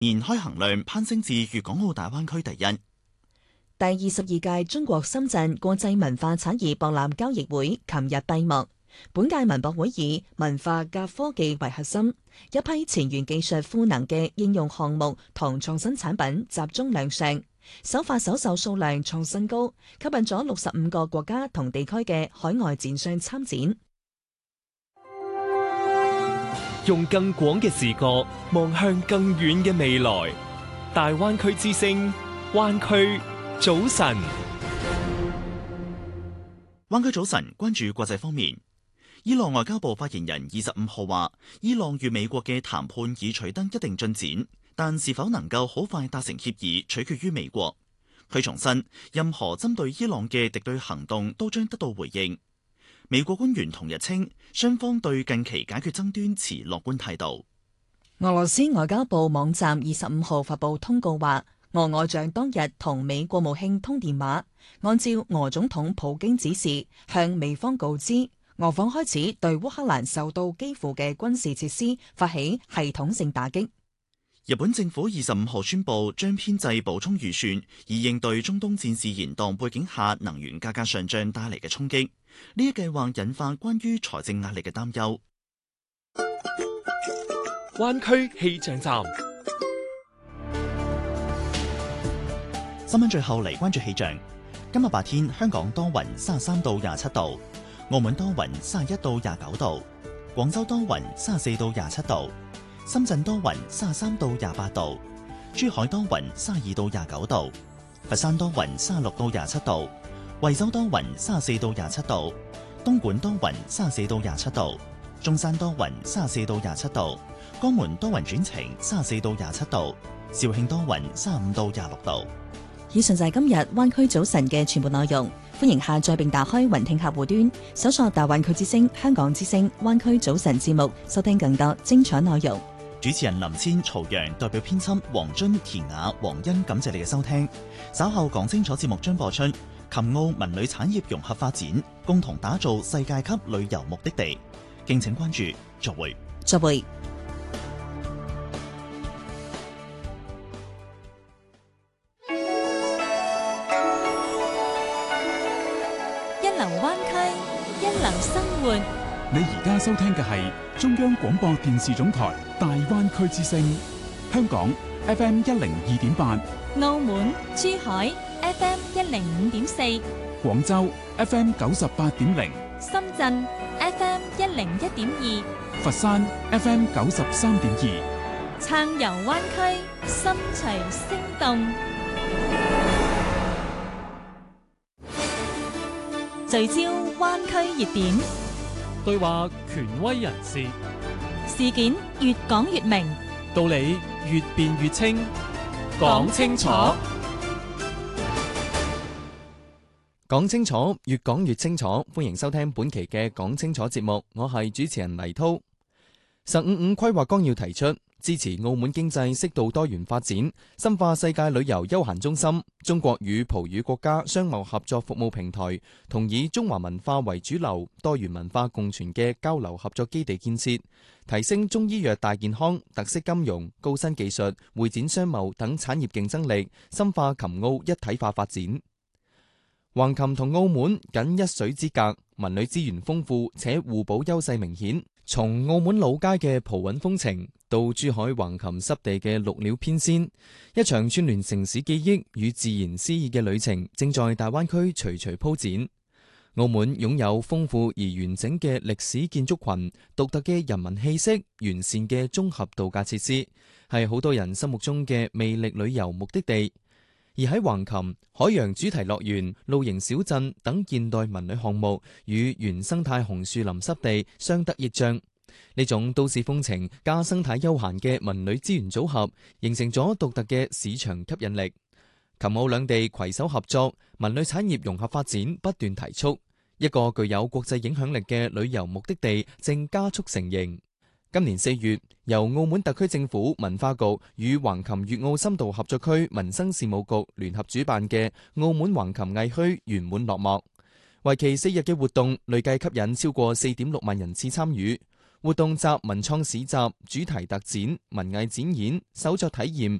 年開行量攀升至粵港澳大灣區第一。 第22屆中國深圳國際文化產業博覽交易會琴日閉幕。本屆文博會以文化夾科技為核心，一批前沿技術賦能嘅應用項目同創新產品集中亮相，首發首售數量創新高，吸引咗65個國家同地區嘅海外展商參展。 用更廣嘅視覺望向更遠嘅未來，大灣區之聲，灣區早晨。 灣區早晨關注國際方面。伊朗外交部發言人25號話，伊朗與美國嘅談判已取得一定進展，但是否能夠好快達成協議，取決於美國。佢重申，任何針對伊朗嘅敵對行動都將得到回應。美國官員同日稱，雙方對近期解決爭端持樂觀態度。 俄羅斯外交部網站25號發布通告話，俄外長當日同美國務卿通電話，按照俄總統普京指示，向美方告知，俄方開始對烏克蘭首都基輔嘅軍事設施發起系統性打擊。 日本政府25號宣布將編制補充預算，以應對中東戰事延宕背景下能源價格上漲帶嚟嘅衝擊。呢一計劃引發關於財政壓力嘅擔憂。 灣區氣象站， 新聞最後嚟關注氣象。今日白天香港多雲33到27度，澳門多雲31到29度，廣州多雲34到27度，深圳多雲33到28度，珠海多雲32到29度，佛山多雲36到27度，惠州多雲34到27度，東莞多雲34到27度，中山多雲34到27度，江門多雲轉晴34到27度，肇慶多雲35到26度。 以上就係今日灣區早晨嘅全部內容。歡迎下載並打開雲聽客戶端，搜索大灣區之聲、香港之聲、灣區早晨節目，收聽更多精彩內容。 主持人林千、曹陽代表編輯黃津、田雅、黃欣，感謝你嘅收聽。稍後講清楚節目將播出琴澳文旅產業融合發展，共同打造世界級旅遊目的地。敬請關注，再會。 再會。 一流灣區，一流生活。 你而家收聽嘅係中央廣播電視總台大灣區之聲，香港 FM 102.8， 澳門、珠海 FM 105.4， 廣州 FM 98.0， 深圳 FM 101.2， 佛山 FM 93.2。 撐遊灣區，心隨聲動。聚焦灣區熱點， 對話權威人士， 事件越講越明， 道理越辯越清，講清楚， 講清楚，越講越清楚。歡迎收聽本期嘅講清楚節目，我係主持人黎濤。15規劃綱要提出，支持澳門經濟適度多元發展，深化世界旅遊休閒中心。中國與葡語國家商貿合作服務平台同以中華文化為主流、多元文化共存嘅交流合作基地建設，提升中醫藥大健康、特色金融、高新技術、會展商貿等產業競爭力，深化琴澳一體化發展。橫琴同澳門僅一水之隔，文旅資源豐富且互補優勢明顯。從澳門老街嘅葡韻風情到珠海橫琴濕地嘅綠鳥翩跹，一場串聯城市記憶與自然詩意嘅旅程正在大灣區徐徐鋪展。澳門擁有豐富而完整嘅歷史建築群、獨特嘅人文氣息、完善嘅綜合度假設施，係好多人心目中嘅魅力旅遊目的地。而喺橫琴，海洋主題樂園、露營小鎮等現代文旅項目與原生態紅樹林濕地相得益彰，呢種都市風情加生態悠閒嘅文旅資源組合，形成咗獨特嘅市場吸引力。琴澳兩地攜手合作，文旅產業融合發展不斷提速，一個具有國際影響力嘅旅遊目的地正加速成型。今年4月，由澳門特區政府文化局與橫琴粵澳深度合作區民生事務局聯合主辦嘅澳門橫琴藝墟圓滿落幕。為期4日嘅活動，累計吸引超過4.6萬人次參與。 活動集文創市集、主題特展、文藝展演、手作體驗、